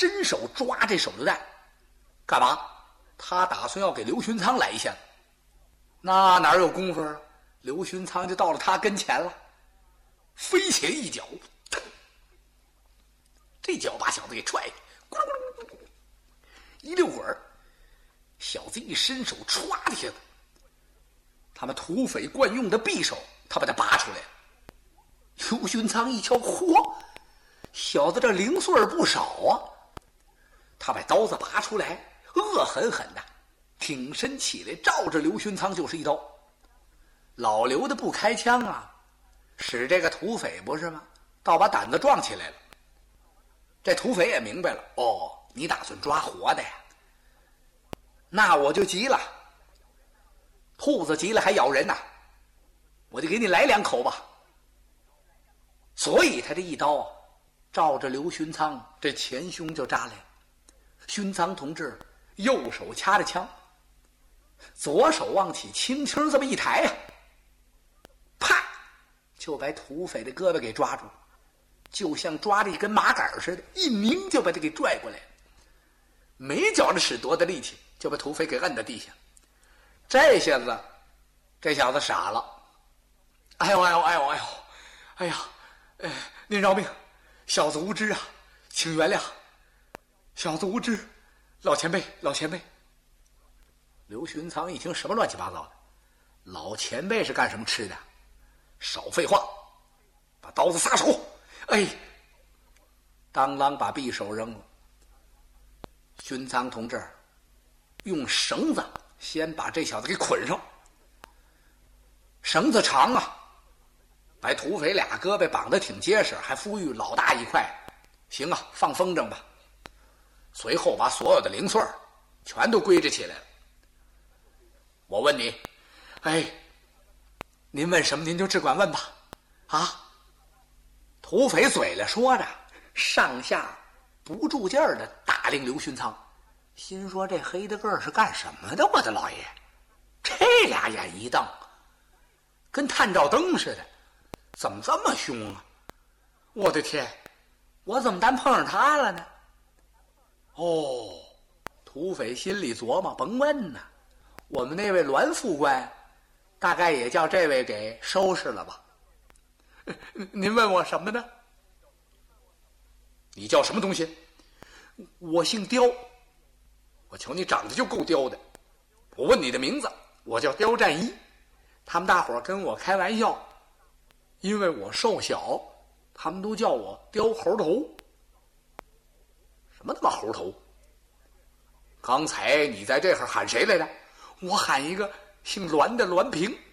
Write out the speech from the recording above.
伸手抓这手榴弹，干嘛？他打算要给刘勋仓来一下。那哪有功夫啊？刘勋仓就到了他跟前了，飞起来一脚，这脚把小子给踹，咕噜咕噜咕噜一溜滚儿，小子一伸手歘的一下子，他们土匪惯用的匕首，他把它拔出来了。刘勋仓一瞧，嚯，小子这零碎不少啊！他把刀子拔出来，恶狠狠的挺身起来，照着刘勋仓就是一刀。老刘的不开枪啊，使这个土匪不是吗？倒把胆子壮起来了。这土匪也明白了，哦，你打算抓活的呀？那我就急了。兔子急了还咬人呐，我就给你来2口吧。所以他这一刀照着刘勋仓这前胸就扎来。勋仓同志右手掐着枪，左手往起轻轻这么一抬啊，啪，就把土匪的胳膊给抓住，就像抓着一根麻杆似的，一拧就把他给拽过来了。没觉着使多大力气，就把土匪给摁在地下。这下子这小子傻了，哎呦哎呦哎呦哎呦，哎呀，您饶命，小子无知啊，请原谅，小子无知，老前辈老前辈。刘勋仓一听什么乱七八糟的，老前辈是干什么吃的？少废话，把刀子撒手。哎，当啷把匕首扔了。勋仓同志用绳子先把这小子给捆上，绳子长啊，把土匪俩胳膊绑得挺结实，还富裕老大一块。行啊，放风筝吧。随后把所有的零碎全都归置起来了。我问你，您问什么您就只管问吧。啊，土匪嘴了说着，上下不住劲儿的打量刘勋仓，心说这黑的个是干什么的？我的老爷，这俩眼一瞪，跟探照灯似的，怎么这么凶啊？我的天，我怎么单碰上他了呢？哦，土匪心里琢磨，甭问呐，我们那位栾副官大概也叫这位给收拾了吧。您问我什么呢？你叫什么东西？我姓刁。我瞧你长得就够刁的。我问你的名字，我叫刁战一。他们大伙儿跟我开玩笑，因为我瘦小，他们都叫我刁猴头。什么他妈猴头？刚才你在这儿喊谁来着？我喊一个姓栾的栾平。